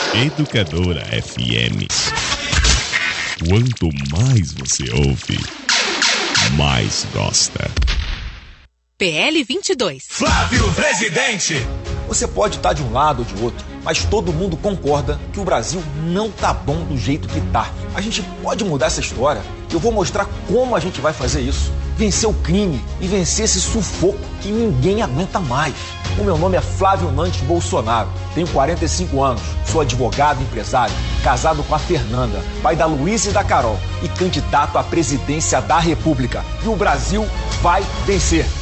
Educadora FM. Quanto mais você ouve, mais gosta. PL 22. Flávio Presidente. Você pode estar de um lado ou de outro, mas todo mundo concorda que o Brasil não tá bom do jeito que tá. A gente pode mudar essa história. Eu vou mostrar como a gente vai fazer isso. Vencer o crime e vencer esse sufoco que ninguém aguenta mais. O meu nome é Flávio Nantes Bolsonaro, tenho 45 anos, sou advogado e empresário, casado com a Fernanda, pai da Luísa e da Carol e candidato à presidência da República. E o Brasil vai vencer.